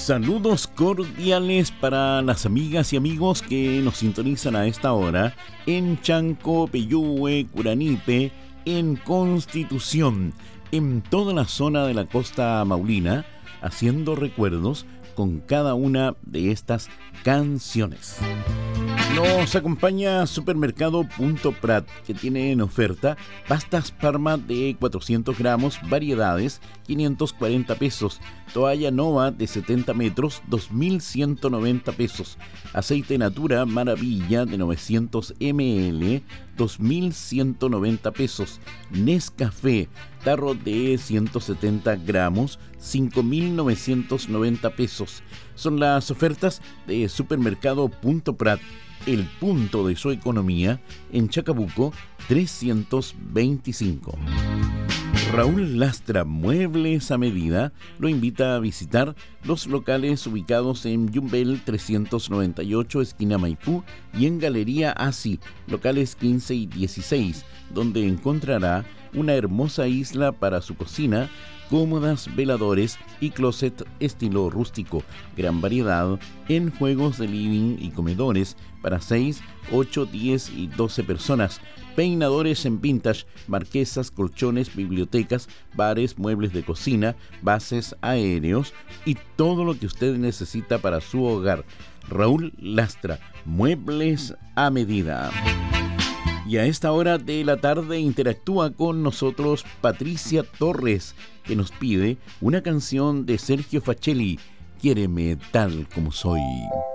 Saludos cordiales para las amigas y amigos que nos sintonizan a esta hora en Chanco, Peyúgue, Curanipe, en Constitución, en toda la zona de la costa maulina, haciendo recuerdos con cada una de estas canciones. Nos acompaña Supermercado Punto Prat, que tiene en oferta pastas Parma de 400 gramos, variedades, 540 pesos. Toalla Nova de 70 metros, 2.190 pesos. Aceite Natura Maravilla de 900 ml, 2.190 pesos. Nescafé, tarro de 170 gramos, 5.990 pesos. Son las ofertas de Supermercado Punto Prat, el punto de su economía, en Chacabuco 325. Raúl Lastra Muebles a Medida lo invita a visitar los locales ubicados en Yumbel 398, esquina Maipú, y en Galería Asi, locales 15 y 16, donde encontrará una hermosa isla para su cocina, cómodas veladores y closet estilo rústico, gran variedad en juegos de living y comedores para 6, 8, 10 y 12 personas, peinadores en vintage, marquesas, colchones, bibliotecas, bares, muebles de cocina, bases aéreos y todo lo que usted necesita para su hogar. Raúl Lastra, Muebles a Medida. Y a esta hora de la tarde interactúa con nosotros Patricia Torres, que nos pide una canción de Sergio Facelli, Quiéreme tal como soy.